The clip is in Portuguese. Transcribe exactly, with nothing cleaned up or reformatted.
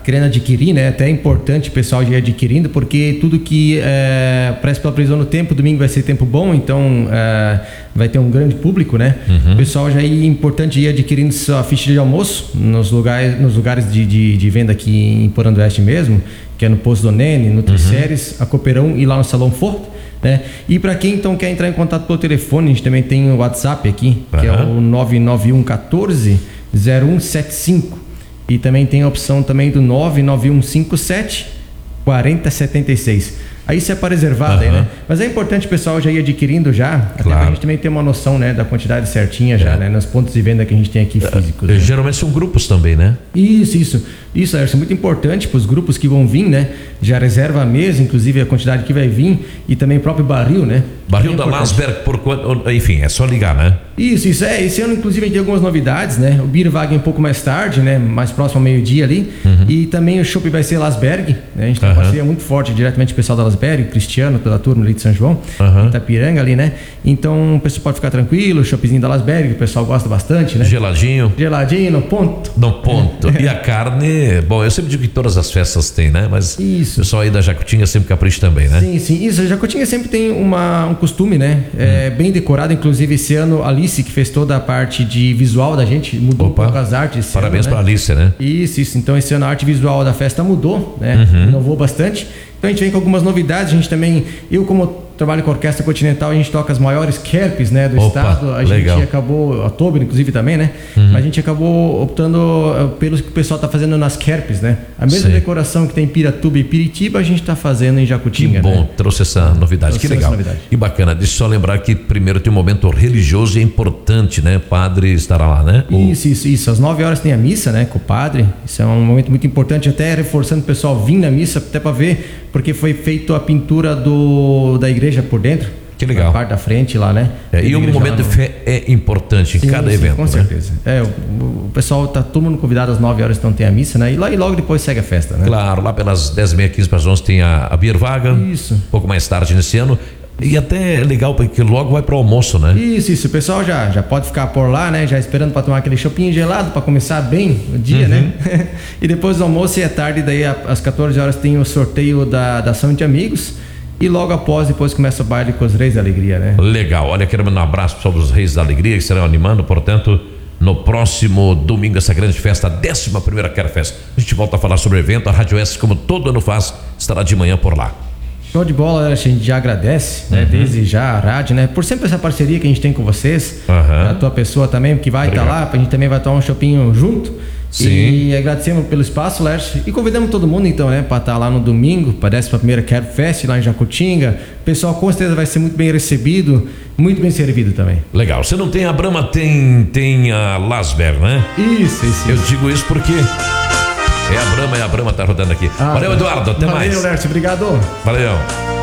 querendo adquirir, né? Até é importante o pessoal já ir adquirindo, porque tudo que é, parece pela previsão do tempo, domingo vai ser tempo bom, então é, vai ter um grande público, né? Uhum. O pessoal já é importante ir adquirindo sua ficha de almoço nos lugares, nos lugares de, de, de venda aqui em Porã do Oeste mesmo, que é no Posto do Nene, no Triceres, uhum. a Cooperão e lá no Salão Forte, né? E para quem então quer entrar em contato pelo telefone, a gente também tem o WhatsApp aqui, que uhum. é o nove nove um um quatro zero um sete cinco, e também tem a opção também do nove nove um cinco sete quatro zero sete seis. Aí isso é para reservado, uhum. aí, né? Mas é importante o pessoal já ir adquirindo já, claro. Até pra gente também ter uma noção, né, da quantidade certinha já, é. né? Nos pontos de venda que a gente tem aqui físicos. É, né? Geralmente são grupos também, né? Isso, isso. Isso, Erson, é muito importante para os grupos que vão vir, né? Já reserva a mesa, inclusive a quantidade que vai vir, e também o próprio barril, né? Barril é da Lasberg, por quanto, enfim, é só ligar, né? Isso, isso é. Esse ano, inclusive, a gente tem algumas novidades, né? O Bierwagen um pouco mais tarde, né? Mais próximo ao meio-dia ali. Uhum. E também o chopp vai ser Lasberg, né? A gente tem uma uhum. parceria muito forte diretamente com o pessoal da Lasberg, o Cristiano, toda a turma ali de São João, uhum. Itapiranga ali, né? Então, o pessoal pode ficar tranquilo, o choppzinho da Lasberg, o pessoal gosta bastante, né? Geladinho. Geladinho, no ponto. No ponto. E a carne, bom, eu sempre digo que todas as festas tem, né? Mas isso. O pessoal aí da Jacutinga sempre capricha também, né? Sim, sim. Isso, a Jacutinga sempre tem uma, um costume, né? É, hum. bem decorado, inclusive esse ano a Alice, que fez toda a parte de visual da gente, mudou Opa. um pouco as artes. Parabéns ano, para né? a Alice, né? Isso, isso. Então esse ano a arte visual da festa mudou, né? Uhum. Inovou bastante. Então a gente vem com algumas novidades, a gente também, eu como trabalho com a Orquestra Continental, a gente toca as maiores kerpes, né, do Opa, estado, a legal. gente acabou, a Tober inclusive também, né, uhum. mas a gente acabou optando pelo que o pessoal está fazendo nas kerpes, né, a mesma Sim. decoração que tem em Piratuba e Piritiba, a gente está fazendo em Jacutinga. Que bom, né? trouxe essa novidade, trouxe que legal, novidade. E bacana, deixa eu só lembrar que primeiro tem um momento religioso e é importante, né, padre estará lá, né? Isso, isso, isso, às nove horas tem a missa, né, com o padre, isso é um momento muito importante, até reforçando o pessoal vir na missa, até para ver, porque foi feito a pintura do, da igreja por dentro. Que legal. Na parte da frente lá, né? É, e o momento de fé é importante em sim, cada sim, evento. Com né? certeza. É, o, o pessoal tá todo mundo convidado às nove horas, então tem a missa, né? E, lá, e logo depois segue a festa, né? Claro, lá pelas dez e meia, quinze para as onze tem a, a Bierwagen. Isso. Um pouco mais tarde nesse ano. E até é legal porque logo vai para o almoço, né? Isso, isso. O pessoal já, já pode ficar por lá, né? Já esperando para tomar aquele chopinho gelado para começar bem o dia, uhum. né? E depois do almoço e à tarde, daí às quatorze horas tem o sorteio da, da ação de amigos. E logo após, depois começa o baile com os Reis da Alegria, né? Legal. Olha, quero mandar um abraço para os Reis da Alegria que estarão animando, portanto, no próximo domingo, essa grande festa, a décima primeira Kerfest. A gente volta a falar sobre o evento. A Rádio S, como todo ano faz, estará de manhã por lá. Show de bola, a gente já agradece, né? Uhum. Desde já a rádio, né? Por sempre essa parceria que a gente tem com vocês, uhum. a tua pessoa também, que vai estar tá lá, a gente também vai tomar um chopinho junto. Sim. E agradecemos pelo espaço, Lércio, e convidamos todo mundo então, né, para estar tá lá no domingo, para a primeira Kerfest lá em Jacutinga. O pessoal com certeza vai ser muito bem recebido, muito bem servido também. Legal. Você não tem a Brahma, tem, tem a Lasberg, né? Isso, isso. Eu digo isso porque é a Brahma, é a Brahma tá rodando aqui. Ah, valeu, Eduardo, até valeu, mais. Valeu, Lércio, obrigado. Valeu.